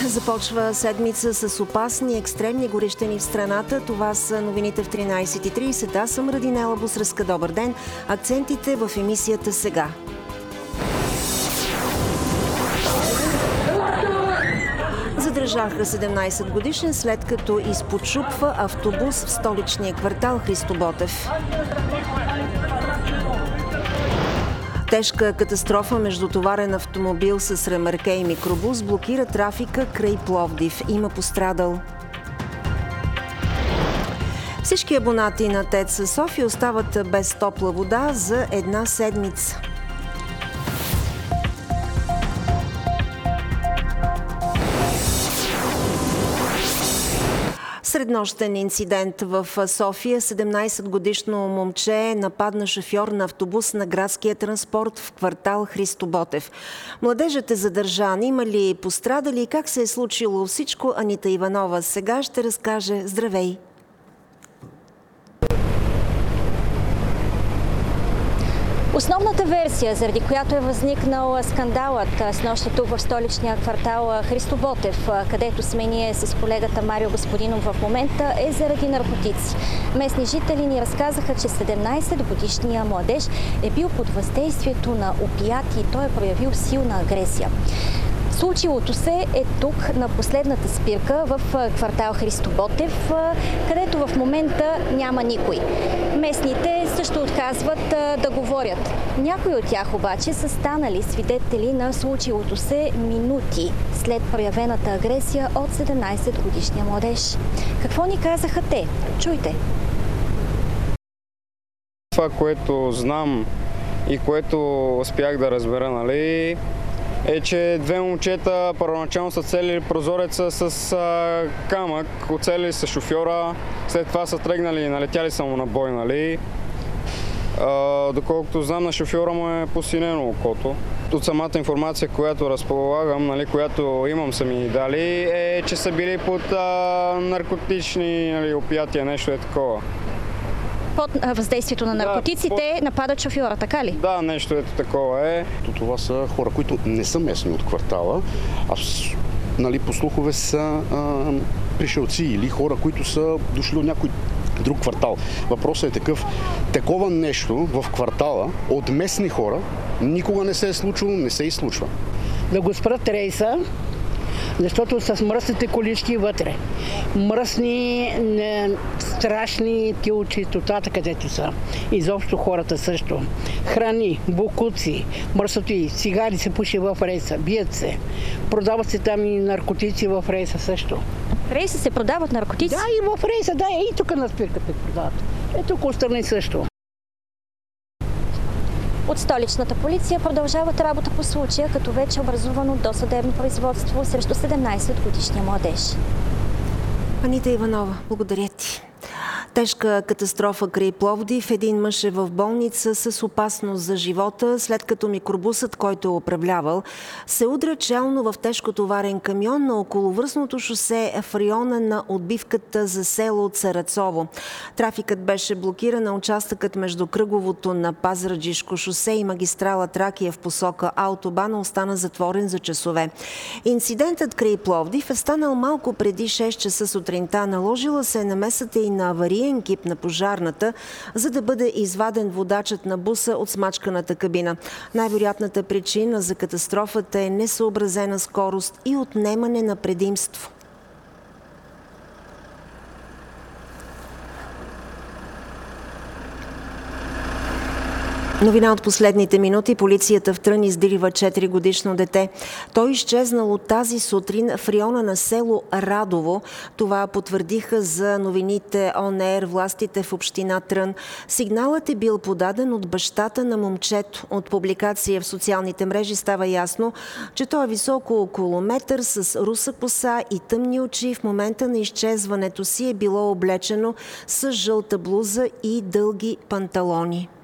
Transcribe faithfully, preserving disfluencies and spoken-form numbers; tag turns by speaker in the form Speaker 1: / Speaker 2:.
Speaker 1: Започва седмица с опасни екстремни горещини в страната. Това са новините в тринайсет и трийсет. Аз съм Радинела Бусръска. Добър ден. Акцентите в емисията сега. Задържаха седемнайсет годишен, след като изподшупва автобус в столичния квартал Христо Ботев. Тежка катастрофа между товарен автомобил с ремарке и микробус блокира трафика край Пловдив. Има пострадал. Всички абонати на ТЕЦ София остават без топла вода за една седмица. Среднощен инцидент в София. седемнайсетгодишно момче нападна шофьор на автобус на градския транспорт в квартал Христо Ботев. Младежът е задържан. Има ли пострадали? Как се е случило всичко? Анита Иванова сега ще разкаже. Здравей!
Speaker 2: Основната версия, заради която е възникнал скандалът с нощи тук в столичния квартал Христо Ботев, където сме ние с колегата Марио Господинов в момента, е заради наркотици. Местни жители ни разказаха, че седемнайсетгодишният младеж е бил под въздействието на опиати и той е проявил силна агресия. Случилото се е тук на последната спирка в квартал Христо Ботев, където в момента няма никой. Местните също отказват да говорят. Някои от тях обаче са станали свидетели на случилото се минути след проявената агресия от седемнайсетгодишния младеж. Какво ни казаха те? Чуйте!
Speaker 3: Това, което знам и което успях да разбера, нали, е, че две момчета първоначално са целили прозореца с а, камък, оцелили са шофьора, след това са тръгнали и налетяли само на бой, нали. А, доколкото знам, на шофьора му е посинено окото. От самата информация, която разполагам, нали, която имам са ми дали, е, че са били под а, наркотични, нали, опиятия, нещо е такова.
Speaker 2: Под въздействието на наркотиците да, под... нападат шофьора, така ли?
Speaker 3: Да, нещо ето такова е.
Speaker 4: Това са хора, които не са местни от квартала, а нали, по слухове са а, пришелци или хора, които са дошли от някой друг квартал. Въпросът е такъв. Такова нещо в квартала от местни хора никога не се е случило, не се и случва.
Speaker 5: Да го спрат рейса, защото с мръсните колички вътре. Мръсни, не, страшни килочистотата, където са. Изобщо хората също. Храни, букуци, мръсоти, цигари се пуши в рейса, бият се. Продават се там и наркотици в рейса също.
Speaker 2: В рейса се продават наркотици?
Speaker 5: Да, и в рейса, да, и тук на спирката продават. Е, тук отстрани също.
Speaker 2: От столичната полиция продължават работа по случая, като вече е образувано досъдебно производство срещу седемнайсетгодишния младеж.
Speaker 1: Анита Иванова, благодаря ти. Тежка катастрофа край Пловдив. Един мъж е в болница с опасност за живота, след като микробусът, който е управлявал, се удря челно в тежкотоварен камион на околовръстното шосе в района на отбивката за село Царацово. Трафикът беше блокиран на участъкът между кръговото на Пазарджишко шосе и магистрала Тракия в посока Автобана остана затворен за часове. Инцидентът край Пловдив е станал малко преди шест часа сутринта. Наложила се намесата и на авариен екип на пожарната, за да бъде изваден водачът на буса от смачканата кабина. Най-вероятната причина за катастрофата е несъобразена скорост и отнемане на предимство. Новина от последните минути. Полицията в Трън издирва четиригодишно дете. Той изчезнал от тази сутрин в района на село Радово. Това потвърдиха за новините Он Ер властите в община Трън. Сигналът е бил подаден от бащата на момчето. От публикация в социалните мрежи става ясно, че той е високо около метър с руса коса и тъмни очи. В момента на изчезването си е било облечено с жълта блуза и дълги панталони.